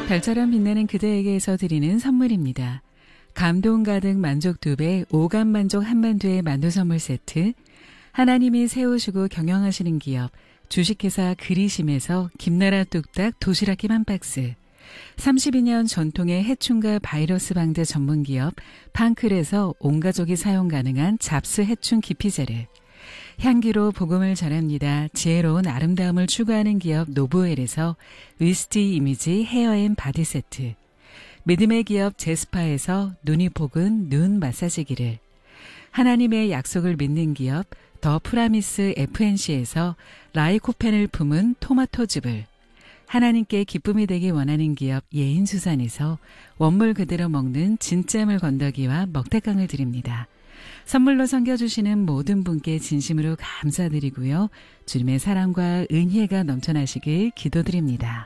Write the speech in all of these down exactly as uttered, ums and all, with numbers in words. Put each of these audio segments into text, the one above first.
별처럼 빛나는 그대에게서 드리는 선물입니다. 감동 가득 만족 두 배, 오감 만족 한만두의 만두 선물 세트, 하나님이 세우시고 경영하시는 기업, 주식회사 그리심에서 김나라 뚝딱 도시락김 한 박스, 삼십이 년 전통의 해충과 바이러스 방제 전문기업 팡클에서 온가족이 사용 가능한 잡스 해충 기피제를, 향기로 복음을 전합니다. 지혜로운 아름다움을 추구하는 기업 노브웰에서 위스티 이미지 헤어앤 바디 세트, 믿음의 기업 제스파에서 눈이 복은 눈 마사지기를, 하나님의 약속을 믿는 기업 더 프라미스 에프엔씨에서 라이코펜을 품은 토마토즙을, 하나님께 기쁨이 되기 원하는 기업 예인수산에서 원물 그대로 먹는 진짜물 건더기와 먹태깡을 드립니다. 선물로 섬겨주시는 모든 분께 진심으로 감사드리고요. 주님의 사랑과 은혜가 넘쳐나시길 기도드립니다.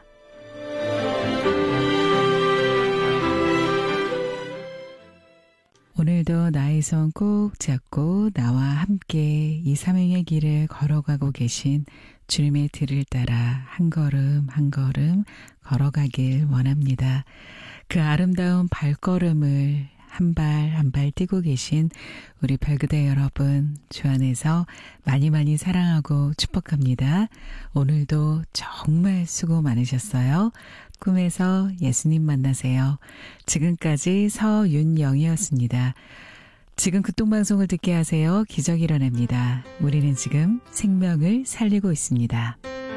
오늘도 나의 손 꼭 잡고 나와 함께 이 사명의 길을 걸어가고 계신 주님의 뒤를 따라 한 걸음 한 걸음 걸어가길 원합니다. 그 아름다운 발걸음을 한 발 한 발 뛰고 계신 우리 별그대 여러분, 주 안에서 많이 많이 사랑하고 축복합니다. 오늘도 정말 수고 많으셨어요. 꿈에서 예수님 만나세요. 지금까지 서윤영이었습니다. 지금 극동방송을 듣게 하세요. 기적이 일어납니다. 우리는 지금 생명을 살리고 있습니다.